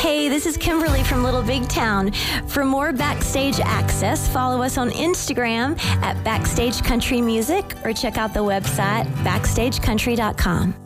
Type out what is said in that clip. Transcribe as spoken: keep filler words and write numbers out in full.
Hey, this is Kimberly from Little Big Town. For more backstage access, follow us on Instagram at Backstage Country Music or check out the website backstage country dot com.